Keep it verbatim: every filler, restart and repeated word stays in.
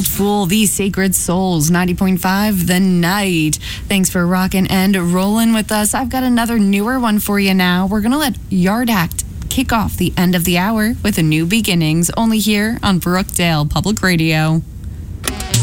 Old Fool, The Sacred Souls, ninety point five, The Night. Thanks for rocking and rolling with us. I've got another newer one for you now. We're going to let Yard Act kick off the end of the hour with a New Beginnings, only here on Brookdale Public Radio.